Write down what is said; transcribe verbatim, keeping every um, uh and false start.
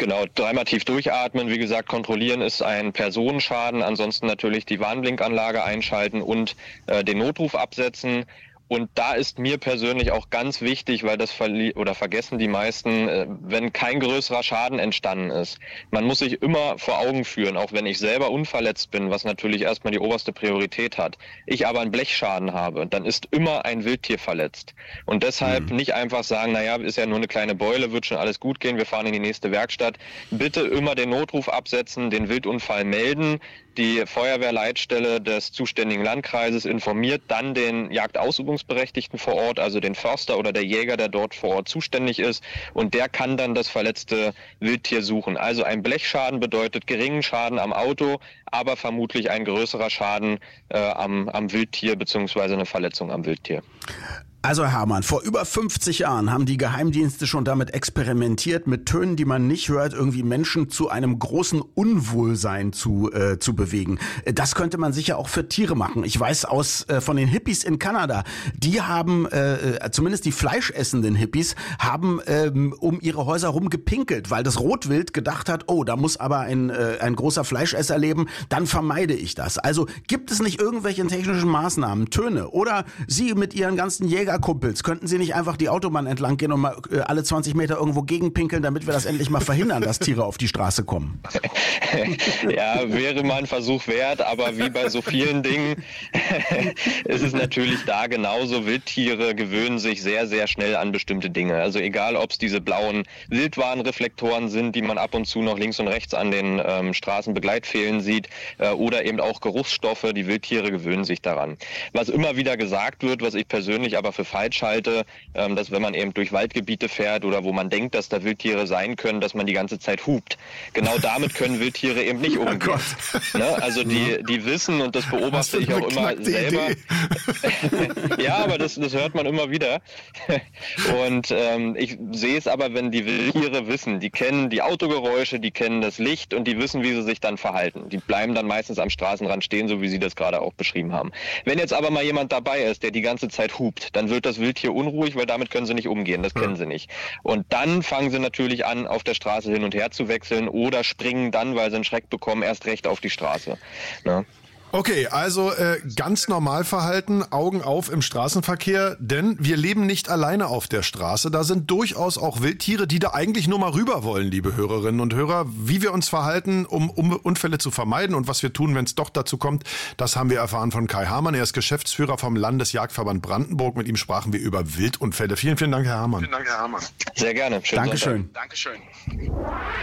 Genau, dreimal tief durchatmen, wie gesagt, kontrollieren ist ein Personenschaden, ansonsten natürlich die Warnblinkanlage einschalten und äh, den Notruf absetzen. Und da ist mir persönlich auch ganz wichtig, weil das verli- oder vergessen die meisten, äh, wenn kein größerer Schaden entstanden ist. Man muss sich immer vor Augen führen, auch wenn ich selber unverletzt bin, was natürlich erstmal die oberste Priorität hat. Ich aber einen Blechschaden habe, dann ist immer ein Wildtier verletzt. Und deshalb mhm. nicht einfach sagen, naja, ist ja nur eine kleine Beule, wird schon alles gut gehen, wir fahren in die nächste Werkstatt. Bitte immer den Notruf absetzen, den Wildunfall melden. Die Feuerwehrleitstelle des zuständigen Landkreises informiert dann den Jagdausübungsberechtigten vor Ort, also den Förster oder der Jäger, der dort vor Ort zuständig ist. Und der kann dann das verletzte Wildtier suchen. Also ein Blechschaden bedeutet geringen Schaden am Auto, aber vermutlich ein größerer Schaden äh, am, am Wildtier bzw. eine Verletzung am Wildtier. Also Hermann, vor über fünfzig Jahren haben die Geheimdienste schon damit experimentiert, mit Tönen, die man nicht hört, irgendwie Menschen zu einem großen Unwohlsein zu äh, zu bewegen. Das könnte man sicher auch für Tiere machen. Ich weiß aus äh, von den Hippies in Kanada, die haben, äh, zumindest die fleischessenden Hippies, haben ähm, um ihre Häuser rum gepinkelt, weil das Rotwild gedacht hat, oh, da muss aber ein, äh, ein großer Fleischesser leben, dann vermeide ich das. Also gibt es nicht irgendwelche technischen Maßnahmen, Töne oder Sie mit Ihren ganzen Jäger Kumpels, könnten Sie nicht einfach die Autobahn entlang gehen und mal äh, alle zwanzig Meter irgendwo gegenpinkeln, damit wir das endlich mal verhindern, dass Tiere auf die Straße kommen? Ja, wäre mal ein Versuch wert, aber wie bei so vielen Dingen ist es natürlich da genauso. Wildtiere gewöhnen sich sehr, sehr schnell an bestimmte Dinge. Also egal, ob es diese blauen Wildwarnreflektoren sind, die man ab und zu noch links und rechts an den ähm, Straßenbegleitpfählen sieht, äh, oder eben auch Geruchsstoffe, die Wildtiere gewöhnen sich daran. Was immer wieder gesagt wird, was ich persönlich aber für falsch halte, ähm, dass wenn man eben durch Waldgebiete fährt oder wo man denkt, dass da Wildtiere sein können, dass man die ganze Zeit hupt. Genau damit können Wildtiere eben nicht umgehen. Oh ne? Also die, die wissen, und das beobachte ich auch immer selber. Ja, aber das, das hört man immer wieder. Und ähm, ich sehe es aber, wenn die Wildtiere wissen, die kennen die Autogeräusche, die kennen das Licht und die wissen, wie sie sich dann verhalten. Die bleiben dann meistens am Straßenrand stehen, so wie Sie das gerade auch beschrieben haben. Wenn jetzt aber mal jemand dabei ist, der die ganze Zeit hupt, dann wird das Wildtier unruhig, weil damit können sie nicht umgehen, das kennen sie nicht. Und dann fangen sie natürlich an, auf der Straße hin und her zu wechseln oder springen dann, weil sie einen Schreck bekommen, erst recht auf die Straße. Ne? Okay, also äh, ganz normal verhalten, Augen auf im Straßenverkehr, denn wir leben nicht alleine auf der Straße. Da sind durchaus auch Wildtiere, die da eigentlich nur mal rüber wollen, liebe Hörerinnen und Hörer. Wie wir uns verhalten, um, um Unfälle zu vermeiden und was wir tun, wenn es doch dazu kommt, das haben wir erfahren von Kai Hamann. Er ist Geschäftsführer vom Landesjagdverband Brandenburg. Mit ihm sprachen wir über Wildunfälle. Vielen, vielen Dank, Herr Hamann. Vielen Dank, Herr Hamann. Sehr gerne. Schönen Dankeschön. Dankeschön.